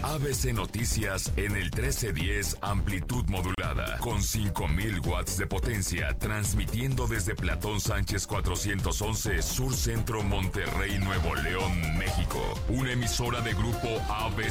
ABC Noticias en el 1310 amplitud modulada con 5000 watts de potencia, transmitiendo desde Platón Sánchez 411 Sur Centro, Monterrey, Nuevo León, México. Una emisora de grupo ABC